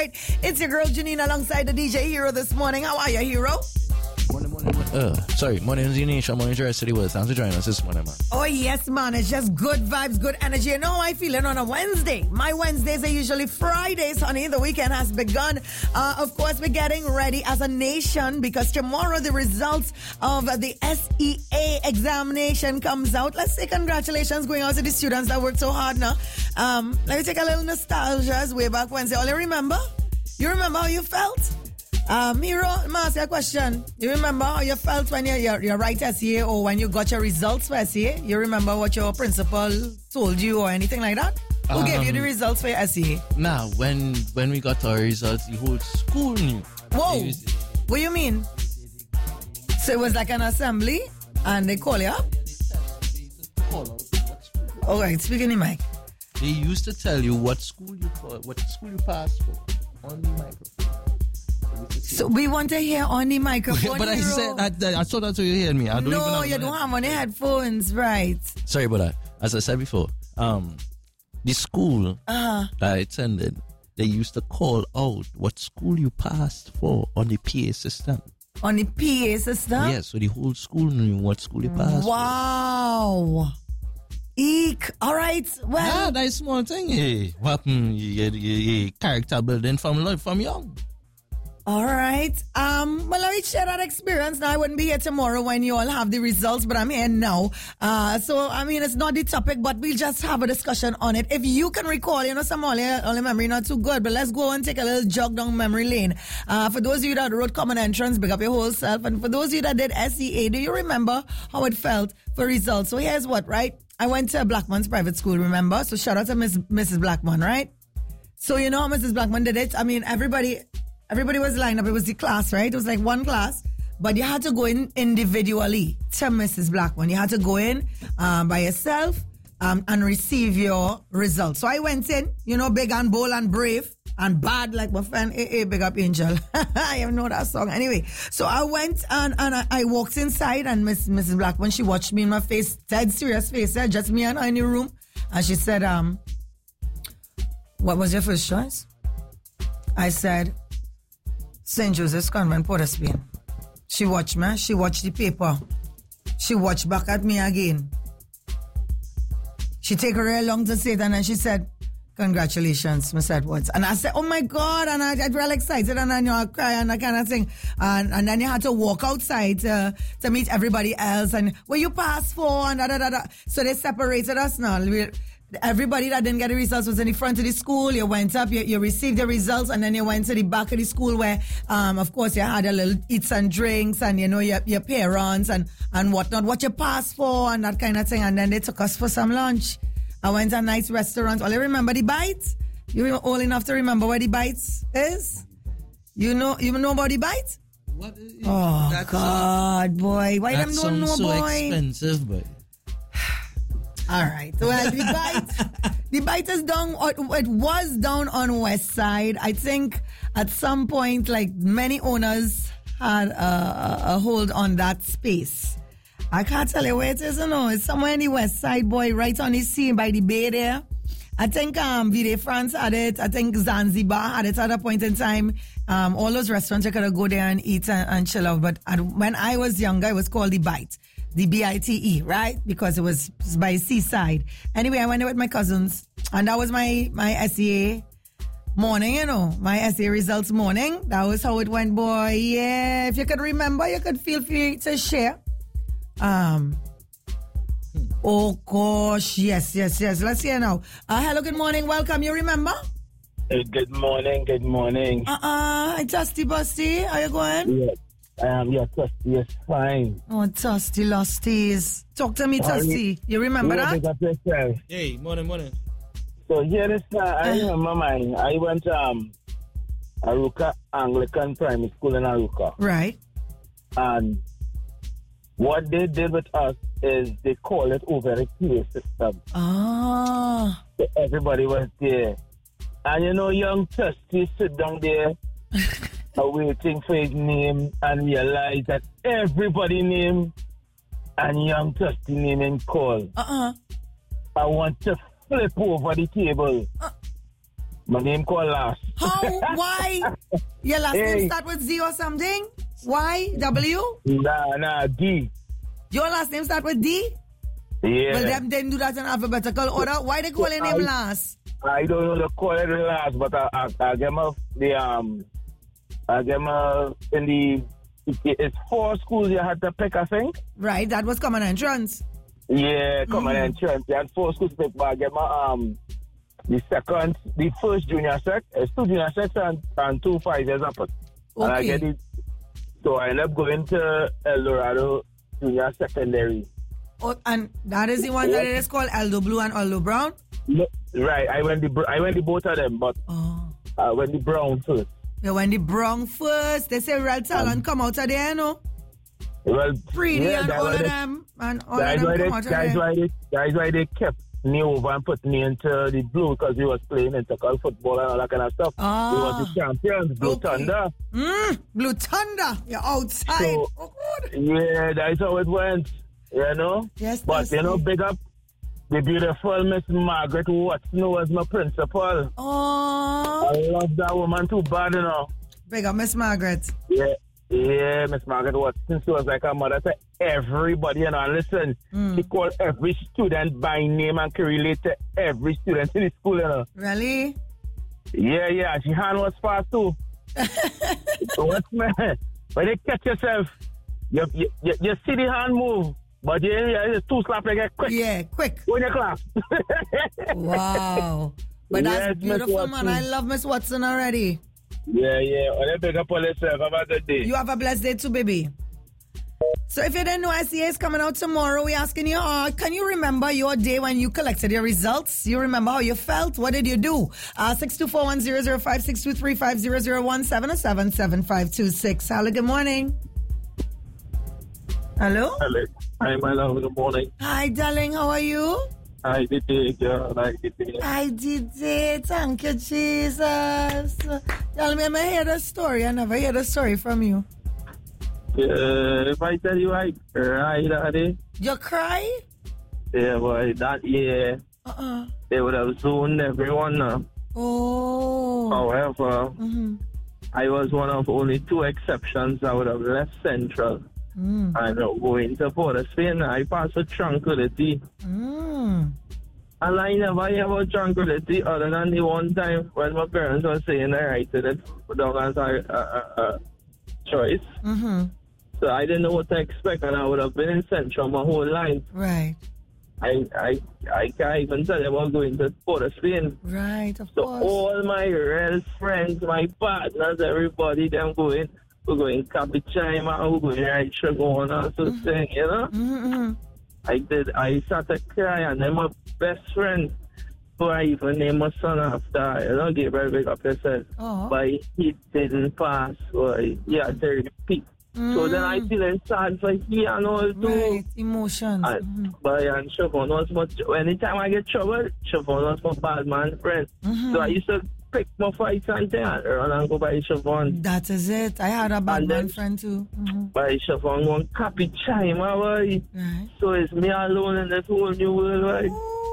right? It's your girl Janine alongside the DJ Hero this morning. How are you, Hero? Morning, Z-Nation, morning, Jersey City. Thanks for joining us this morning, man. Oh, yes, man. It's just good vibes, good energy. You know how I feeling on a Wednesday. My Wednesdays are usually Fridays, honey. The weekend has begun. Of course, we're getting ready as a nation because tomorrow the results of the SEA examination comes out. Let's say congratulations going out to the students that worked so hard now. Let me take a little nostalgia as way back Wednesday. All you remember? You remember how you felt? Miro, let me ask you a question. You remember how you felt when you write SEA or when you got your results for SEA? You remember what your principal told you or anything like that? Who gave you the results for your SEA? Nah, when we got our results, the whole school knew. Whoa! What do you mean? So it was like an assembly and they call you up? Alright, speak in the mic. They used to tell you what school you passed for on the microphone. So we want to hear on the microphone. But I said I thought that's what you hear me. I don't no, you don't have on the headphones, right? Sorry about that. As I said before, the school that I attended, they used to call out what school you passed for on the PA system. On the PA system? Yes, so the whole school knew what school you passed. Wow. Eek. All right. Well, yeah, that's a small thing. Hey, what happened? You character building from young. All right. Well, let me share that experience. Now, I wouldn't be here tomorrow when you all have the results, but I'm here now. So, I mean, it's not the topic, but we'll just have a discussion on it. If you can recall, some all memory not too good, but let's go and take a little jog down memory lane. For those of you that wrote common entrance, big up your whole self. And for those of you that did SEA, do you remember how it felt for results? So here's what, right? I went to Blackman's private school, remember? So shout out to Mrs. Blackman, right? So you know how Mrs. Blackman did it? I mean, everybody was lined up. It was the class, right? It was like one class, but you had to go in individually to Mrs. Blackman. You had to go in by yourself and receive your results. So I went in, big and bold and brave and bad like my friend, big up Angel. I even know that song. Anyway, so I went and I walked inside and Mrs. Blackman, she watched me in my face, dead serious face, just me and her in the room. And she said, what was your first choice? I said, St. Joseph's Convent, Port of Spain. She watched me. She watched the paper. She watched back at me again. She take her real long to say it, and then she said, congratulations, Miss Edwards. And I said, oh my God, and I got real excited, and then I cry and that kind of thing. And then you had to walk outside to meet everybody else, and where you passed for, and da-da-da-da. So they separated us now. Everybody that didn't get the results was in the front of the school. You went up, you received the results, and then you went to the back of the school where, of course, you had a little eats and drinks and, your parents and whatnot, what you passed for and that kind of thing. And then they took us for some lunch. I went to a nice restaurant. All you remember the Bites? You were old enough to remember where the Bites is? You know about the Bites? What is oh, God, boy. Why them don't know, so boy? Expensive, boy. All right. Well, the Bite is down. It was down on West Side. I think at some point, like many owners had a hold on that space. I can't tell you where it is. It's somewhere in the West Side, boy, right on the sea by the bay there. I think Vide France had it. I think Zanzibar had it at a point in time. All those restaurants you could go there and eat and chill out. But when I was younger, it was called the Bite. The BITE, right? Because it was by seaside. Anyway, I went there with my cousins. And that was my SEA morning, my SEA results morning. That was how it went, boy. Yeah, if you could remember, you could feel free to share. Oh, gosh. Yes. Let's hear now. Hello, good morning. Welcome. You remember? Good morning. Tusty Busty. How you going? Yes. Tusty is fine. Oh, Tusty Lusties. Talk to me, Tusty. You remember that? Hey, morning. So here is, I remember mine. I went Aruka Anglican Primary School in Aruka. Right. And what they did with us is they call it over a PA system. Ah. So everybody was there. And young Tusty sit down there waiting for his name and realize that everybody name and young Tusty name in call. I want to flip over the table. My name called Last. How? Why? Your last name start with Z or something? Y? W? Nah, D. Your last name start with D? Yeah. Well, them didn't do that in alphabetical order. Why they call your name Last? I don't know the call it Last, but I get my in the it's 4 schools you had to pick, I think. Right, that was common entrance. Yeah, common entrance. You had 4 schools to pick, but I get my the first junior sec. It's 2 junior sects and 2 5 years up. And I get it. So I ended up going to El Dorado Junior Secondary. Oh, and that is the one that it is called Aldo Blue and Aldo Brown? No, right, I went the both of them, but I went the Brown first. You went the Brown first. They say real talent come out of there, you know? Well, Freedy and all of them. And all of them come out of there. That's why they kept me over and put me into the Blue, because we was playing intercol football and all that kind of stuff. We was the champions, Blue Thunder. Blue Thunder. You're outside. So, yeah, that's how it went, you know? Yes, but, you know, big up the beautiful Miss Margaret Watson, who was my principal. Oh, I love that woman too bad, you know. Big up Miss Margaret. Yeah, Miss Margaret Watson. She was like a mother to everybody, you know. And listen, she called every student by name and could relate to every student in the school, you know. Really? Yeah. She hand was fast too. So what's man? When you catch yourself, you see the hand move, but you 2 slap like a quick. Yeah, quick. Go in your class. Wow. But that's beautiful, man. I love Miss Watson already. Yeah. Well, big up on yourself. Have a good day. You have a blessed day too, baby. So if you didn't know, SEA is coming out tomorrow. We're asking you, can you remember your day when you collected your results? You remember how you felt? What did you do? 6241005, 6235001, 707-7526. Hello, good morning. Hello? Hello. Hi, my love. Good morning. Hi, darling. How are you? I did it, girl. I did it. I did it. Thank you, Jesus. Tell me, I hear the story. I never hear the story from you. If I tell you I cried that day. You cry? Yeah, boy, that year, they would have zoned everyone now. Oh. However, I was one of only 2 exceptions that would have left Central. And going to Port of Spain, I passed with tranquility. And I never hear about tranquility other than the one time when my parents were saying I write it down as a choice. So I didn't know what to expect, and I would have been in Central my whole life. Right. I can't even tell you about going to Port of Spain. Right, of so course. All my real friends, my partners, everybody, them going. We're going Capichima, we're going right Shogun, and so thing, you know? I started crying, and then my best friend, who I even named my son after, you know, Gabriel, big up yourself. But he didn't pass, boy. He had to repeat. So then I feel sad for he and all too. Right, emotions. But and Shogun was much, anytime I get trouble, Shogun was my bad man friend. So I used to pick my fights and run and go by Siobhan. That is it. I had a bad man friend too. By Siobhan, one Capichima, boy. Right. So it's me alone in this whole new world, right?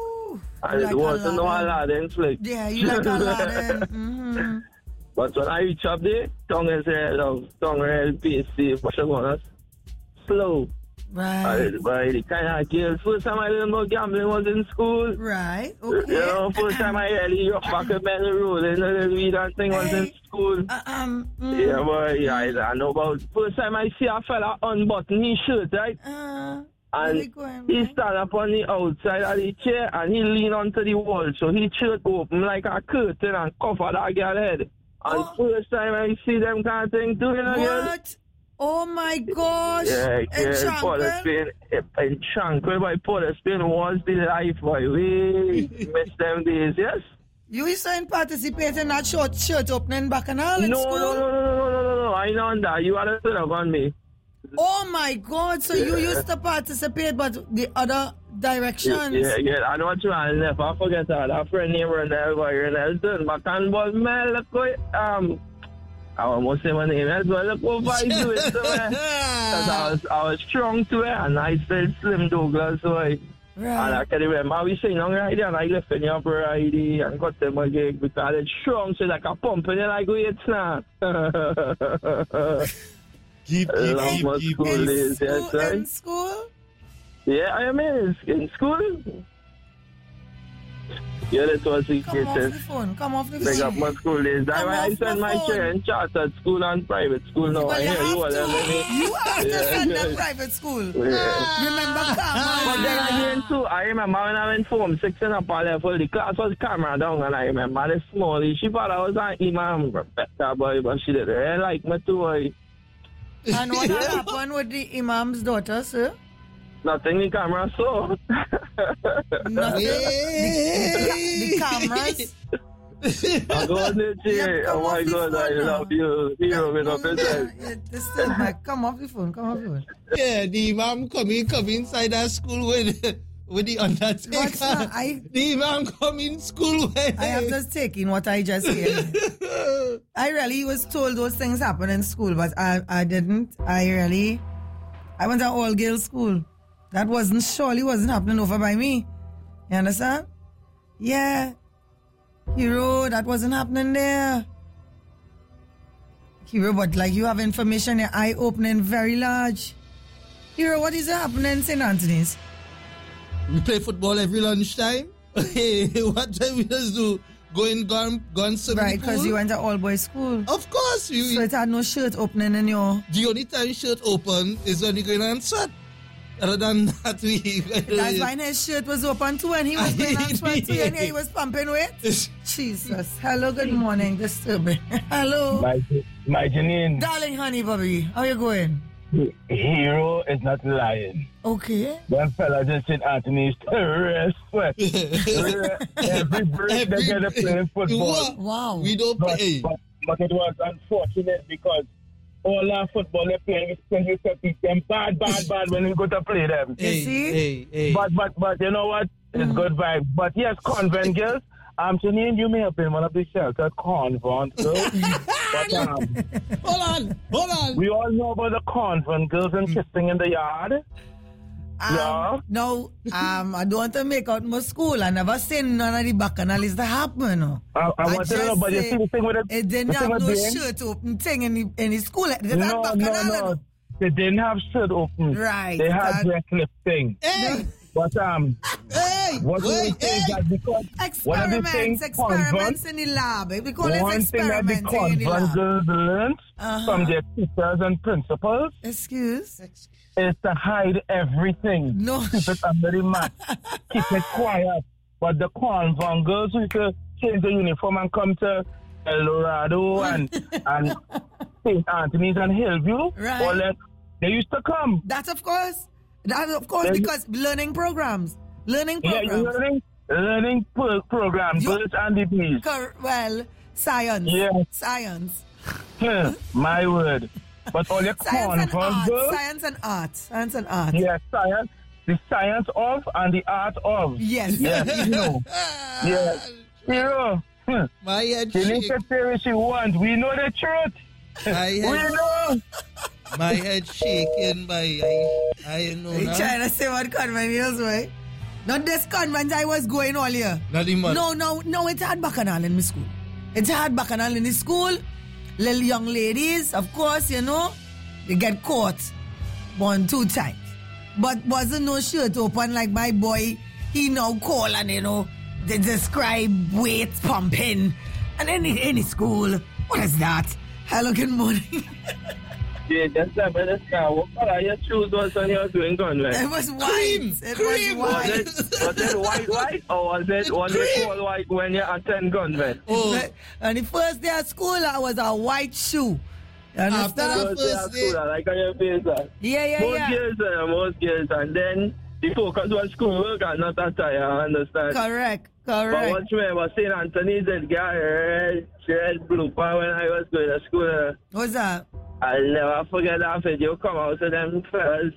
And like it wasn't no Aladdin flick. Yeah, you like Aladdin. But when I reach up there, tongue is tongue LPC, but Siobhan slow. Right. By the kind of girls. First time I learned about gambling was in school. Right. Okay. You know, first time I really rock back a metal road and the weed and thing was in school. Yeah, boy, I know about. First time I see a fella unbutton his shirt, right? And he stand up on the outside of the chair and he lean onto the wall. So his shirt open like a curtain and cover that girl's head. And first time I see them kind of thing doing it again. What? Oh my gosh! Yeah, Port of Spain, in Tranquil by Port of Spain was the life, boy. We missed them days, yes? You used to participate in that shirt opening bacchanal in school? No, I know that. You had to sit up on me. Oh my God, so you used to participate, but the other directions? Yeah, I know what you want. I'll never forget that. Our friend named Renel done backhand ball, man, I almost say my name as well. Look what I do it, so because I was strong to it, and I still Slim Douglas, so And I can remember we sing on right there and I left in your variety and got them a gig because it's strong so like a pump and then I go it's now. Keep. School days, yes, right? In school? Yeah, I am in school. Yeah, that's what he Come off says. the phone. Come off the Bring up phone. my school days. That's Come why I off send the my phone. children chartered school and private school now. Well, I you hear you have to. You have to send them private school. Remember But Karma? then again too, I remember when I went Form 6 in upper level, the class was camera down and I remember the small, she thought I was an imam, better boy, but she didn't really like me too, boy. And what happened with the imam's daughter, sir? Nothing the camera saw. Nothing. The cameras. I'm going to say, Yeah, oh my come off God, the I phone love now. you. Hero with a business. This is my. Come off the phone. Come off the phone. Yeah, the imam come inside that school with the What's undertaker. that? The imam come in school with. I have just taken what I just said. I really was told those things happen in school, but I didn't. I went to all girls school. That surely wasn't happening over by me. You understand? Yeah. Hero, that wasn't happening there. Hero, but like you have information, your eye opening very large. Hero, what is happening in St. Anthony's? We play football every lunchtime. What time we just do? Go swimming Right, because pool? you went to all boys school. Of course. So it had no shirt opening in your... The only time shirt open is when you go in and sweat. Other than that, That's why his shirt was open too and he was going on sweaty and he was pumping weight. Jesus. Hello, good morning. Disturbing. Hello. My Janine, Darling honey, Bobby. How you going? Hero is not lying. Okay. Them fellas in St. Anthony's terrorist sweat. Every break they get to play football. Wow. We don't play. But it was unfortunate because all our football they play is beat them bad when we go to play them. You see? Hey. But you know what? It's good vibe. But yes, convent girls. Janine, you may have been one of the sheltered convent girls. But Hold on. we all know about the convent girls and kissing in the yard. Yeah. No, I don't want to make out my school. I never seen none of the bacchanals that happen. No. I want to know, but you see the thing with it. It didn't have no shirt open thing in the school. No. They didn't have shirt open. Right. They had their clip thing. Hey. But what we say is that because one of the things Experiments in the lab. We call it one thing that the experimenting in the lab. convent girls learned from their teachers and principals Excuse? is to hide everything. No. Keep it under the mat. Keep it quiet. But the convent girls who used to change the uniform and come to El Dorado and St. Anthony's and Hillview, Right. they used to come. That of course, because learning programs. Yeah, learning programs, birds and the bees. Science. Yeah. Science. My word. But all your Science convent girls. Science and art. Science and art. Yeah, science. The science of and the art of. Yes. Yes, you know. Yes. Hero. My head She needs shake. to say what she wants. We know the truth. We know. My head shaking. I know You now. trying to say what convent is, right? Not this convent I was going all year. Not even. No, it's had bacchanal in my school. It's had bacchanal in the school. Little young ladies, of course, you know, they get caught 1-2 times. But wasn't no shirt open like my boy. He now call and, you know, they describe weight pumping. And any school, what is that? Hello, good morning. Yeah, that's that, but that's now. What color your shoes was when you were doing convent? It was white. Cream. It was white. Was it white or was it all white when you attend convent? Oh, And the first day of school, I was a white shoe. You After understand? that first day. Like on your face. Yeah. Most girls, and then the focus was schoolwork and not attire, I understand. Correct. But what you remember, St. Anthony's did get a red blooper when I was going to school. What's that? I'll never forget that video come out to them first.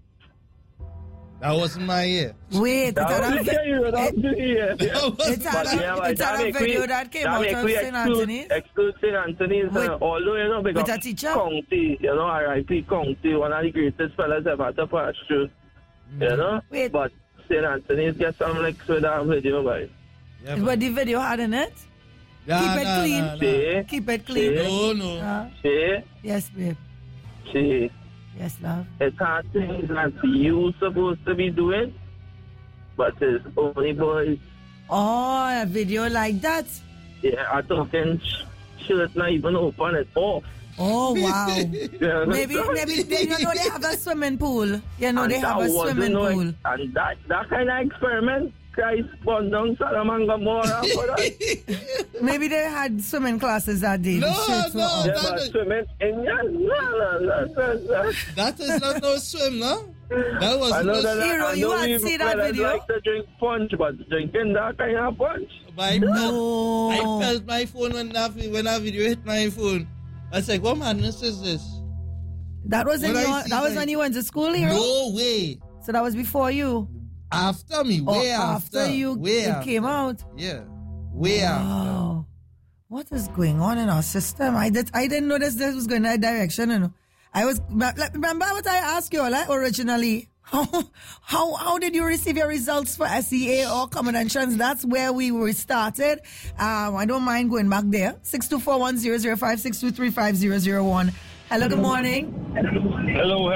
That wasn't my year. Wait, That was the year, that was the year. it's had a video that came out of St. Anthony's. Exclude St. Anthony's, although, you know, because with a teacher? County, you know, R.I.P. County, one of the greatest fellas ever to pass through, you know? Wait. But St. Anthony's get some licks with that video, boy. Yeah, Is what the video had in it? Keep it clean. See? Keep it clean. No. See? Yes, babe. See? Yes, love. It's hard things that you supposed to be doing, but it's only boys. Oh, a video like that. Yeah, I talking shirt not even open it off. Oh, wow. Yeah, maybe they have a swimming pool. You know, and they have a that wasn't swimming pool. And that kind of experiment, Christ, spun down Salamanca more for that. Maybe they had swimming classes that day. No, The shirts were no. off. Yeah, but swimming in no. That is not no swim, no? That was I know that Hero, I you know had we seen that fellas video? like to drink punch, but drinking that kind of punch. No. I felt my phone when that video hit my phone. I was like, what madness is this? That was when you went to school, Hero? No way. So that was before you? After me, Or way after you it came out? Yeah, way after. Wow. What is going on in our system? I didn't know this was going that direction. You know. Remember what I asked you originally? How did you receive your results for SEA or common entrance? That's where we were started. I don't mind going back there. 6241005, 6235001. Hello, good morning. Hello.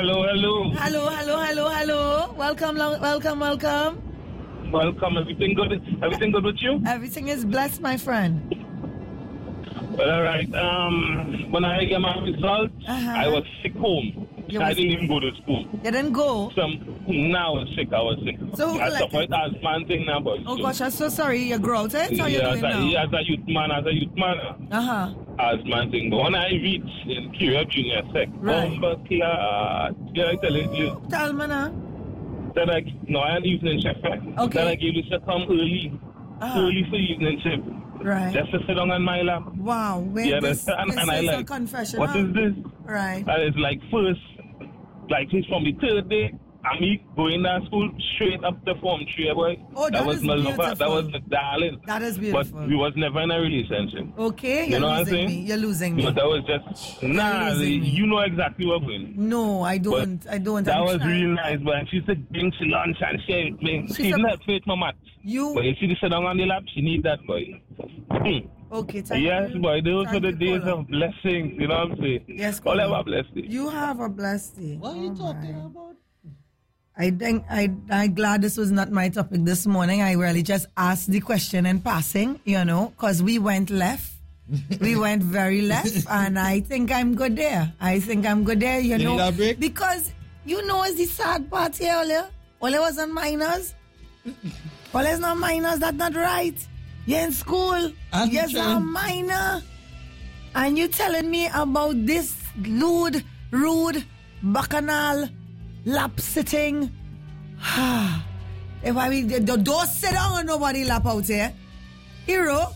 Hello. Welcome. Welcome. Everything good with you? Everything is blessed, my friend. Well, all right. When I get my results, I was sick home. I didn't even go to school. You didn't go? Now I was sick. So who I collected? suffered asthma thing now, but... Oh gosh, I'm so sorry. You're grouted? How you doing now? As a youth man. Asthma thing. But when I reached in Curia Junior Sec, Right. Yeah, I tell you. Tell me now. That I had evening shift. Okay. That I gave you to come early for evening shift. Right. Just to sit down on my lap. Wow. Wait, Yeah, this and I is a like, confession. what is this? Right. And it's like first, like it's from the third day, and me going to school straight up the Form 3, boy. Oh, that was is my lover. beautiful. That was my darling. That is beautiful. But we was never in a relationship. Okay, You you're know what I'm losing saying? me. You're losing me. But that was just, losing me. you know exactly what we're doing. No, I don't. But I don't. That I'm was trying. real nice, but she said bring she lunch and share with me. She's She's a- not fit my mat. You. But if she sit down on the lap, she need that, boy. Okay, thank Yes, you. boy, those Thank are the you, days caller. of blessings, you know what I'm saying? Yes, All caller. have a blessed day. You have a blessed day. What are you talking about? I think I'm glad this was not my topic this morning. I really just asked the question in passing, because we went left. We went very left, and I think I'm good there. You need a break? Because, it's the sad part here, Ole was on minors. Ole's not minors, that's not right. You're in school. And You're teacher. a minor. And you telling me about this rude, bacchanal, lap sitting. If don't sit down and nobody lap out here. Hero.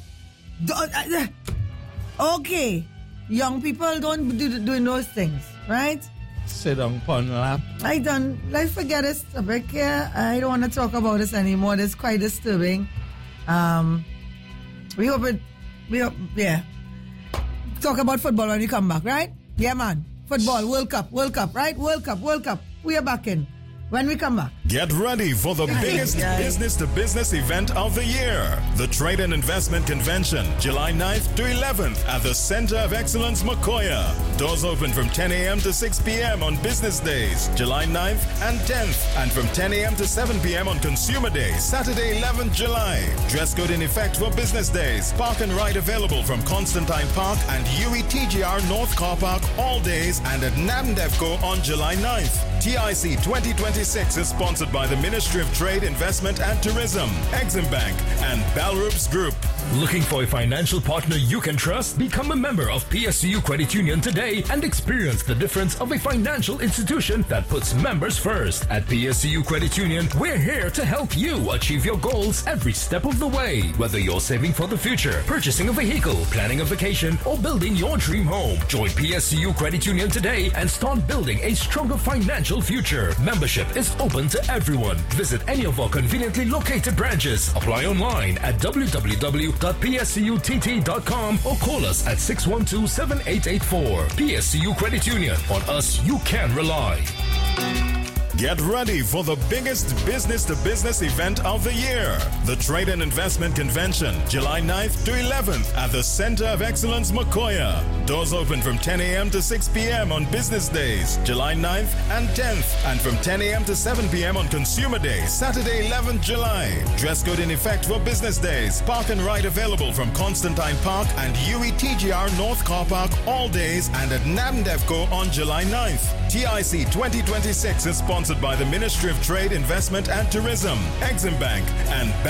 Okay. Young people don't do those things, right? Sit on pon lap. Let's forget this topic here. I don't want to talk about this anymore. It's quite disturbing. We hope, talk about football when we come back, right? Yeah, man. Football, World Cup, right? World Cup. We are back in when we come back. Get ready for the biggest business-to-business event of the year. The Trade and Investment Convention, July 9th to 11th at the Center of Excellence, Makoya. Doors open from 10 a.m. to 6 p.m. on business days, July 9th and 10th, and from 10 a.m. to 7 p.m. on Consumer Day, Saturday 11th July. Dress code in effect for business days. Park and ride available from Constantine Park and UE TGR North Car Park all days and at NAMDEFCO on July 9th. TIC 2026 is sponsored by the Ministry of Trade, Investment and Tourism, Exim Bank, and Balroops Group. Looking for a financial partner you can trust? Become a member of PSCU Credit Union today and experience the difference of a financial institution that puts members first. At PSCU Credit Union, we're here to help you achieve your goals every step of the way. Whether you're saving for the future, purchasing a vehicle, planning a vacation, or building your dream home, join PSCU Credit Union today and start building a stronger financial future. Membership is open to everyone. Visit any of our conveniently located branches. Apply online at www.pscutt.com or call us at 612-7884. PSCU Credit Union. On us, you can rely. Get ready for the biggest business-to-business event of the year. The Trade and Investment Convention, July 9th to 11th at the Center of Excellence, Macoya. Doors open from 10 a.m. to 6 p.m. on business days, July 9th and 10th, and from 10 a.m. to 7 p.m. on Consumer Day, Saturday 11th July. Dress code in effect for business days. Park and ride available from Constantine Park and UETGR North Car Park all days and at NABDEFCO on July 9th. TIC 2026 is sponsored by the Ministry of Trade, Investment and Tourism, Exim Bank, and